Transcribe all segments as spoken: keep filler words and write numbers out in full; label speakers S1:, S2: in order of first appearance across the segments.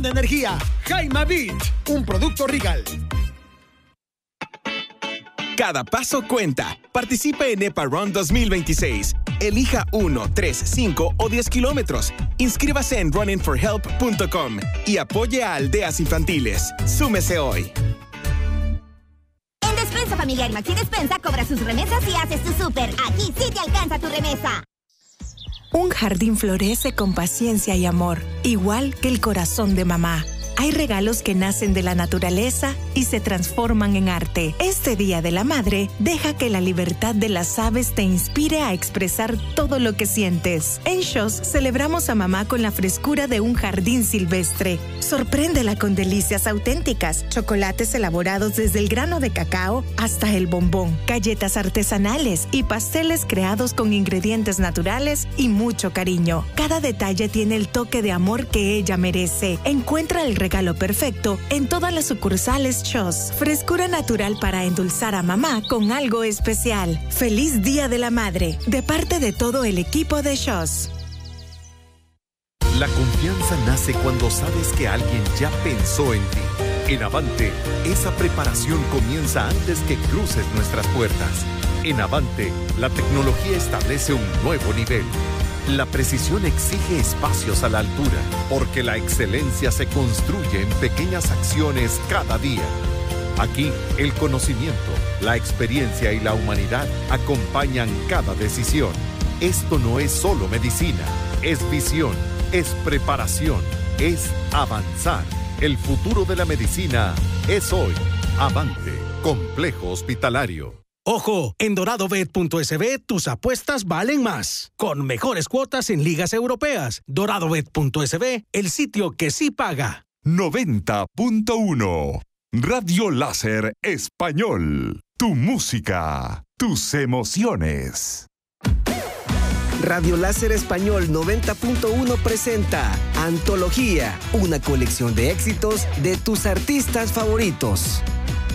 S1: inyección de energía. Jaima Beat, un producto Regal.
S2: Cada paso cuenta. Participe en EPA Run dos mil veintiséis. Elija uno, tres, cinco o diez kilómetros. Inscríbase en running for help punto com y apoye a aldeas infantiles. Súmese hoy.
S3: En Despensa Familiar Maxi Despensa cobra sus remesas y haces tu súper. Aquí sí te alcanza tu remesa.
S4: Un jardín florece con paciencia y amor, igual que el corazón de mamá. Hay regalos que nacen de la naturaleza y se transforman en arte. Este Día de la Madre, deja que la libertad de las aves te inspire a expresar todo lo que sientes. En Shows celebramos a mamá con la frescura de un jardín silvestre. Sorpréndela con delicias auténticas, chocolates elaborados desde el grano de cacao hasta el bombón, galletas artesanales y pasteles creados con ingredientes naturales y mucho cariño. Cada detalle tiene el toque de amor que ella merece. Encuentra el regalo perfecto en todas las sucursales Shows. Frescura natural para endulzar a mamá con algo especial. Feliz Día de la Madre, de parte de todo el equipo de Shows.
S5: La confianza nace cuando sabes que alguien ya pensó en ti. En Avante, esa preparación comienza antes que cruces nuestras puertas. En Avante, la tecnología establece un nuevo nivel. La precisión exige espacios a la altura, porque la excelencia se construye en pequeñas acciones cada día. Aquí, el conocimiento, la experiencia y la humanidad acompañan cada decisión. Esto no es solo medicina, es visión, es preparación, es avanzar. El futuro de la medicina es hoy. Avante, Complejo Hospitalario.
S1: Ojo, en doradobet punto es be tus apuestas valen más. Con mejores cuotas en ligas europeas. doradobet punto es be, el sitio que sí paga.
S6: noventa punto uno. Radio Láser Español. Tu música, tus emociones.
S7: Radio Láser Español noventa punto uno presenta Antología, una colección de éxitos de tus artistas favoritos.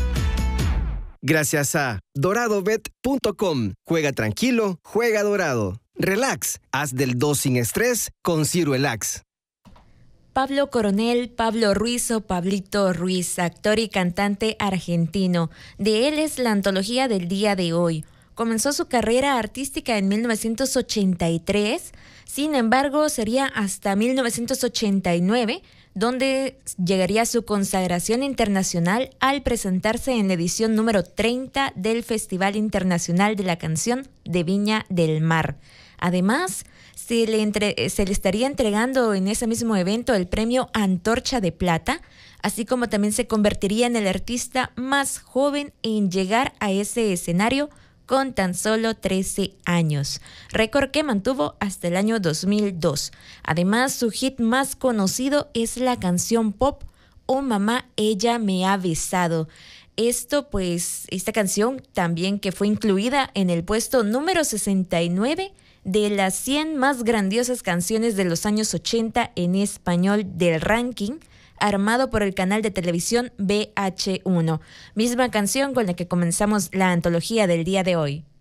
S7: Gracias a doradobet punto com. Juega tranquilo, juega dorado. Relax, haz del dos sin estrés con Ciruelax.
S8: Pablo Coronel, Pablo Ruiz o Pablito Ruiz, actor y cantante argentino. De él es la antología del día de hoy. Comenzó su carrera artística en mil novecientos ochenta y tres, sin embargo sería hasta mil novecientos ochenta y nueve donde llegaría su consagración internacional al presentarse en la edición número treinta del Festival Internacional de la Canción de Viña del Mar. Además, se le, entre, se le estaría entregando en ese mismo evento el premio Antorcha de Plata, así como también se convertiría en el artista más joven en llegar a ese escenario con tan solo trece años, récord que mantuvo hasta el año dos mil dos. Además, su hit más conocido es la canción pop Oh Mamá, Ella Me Ha Besado. Esto, pues, esta canción también que fue incluida en el puesto número sesenta y nueve de las cien más grandiosas canciones de los años ochenta en español del ranking, armado por el canal de televisión B H uno. Misma canción con la que comenzamos la antología del día de hoy.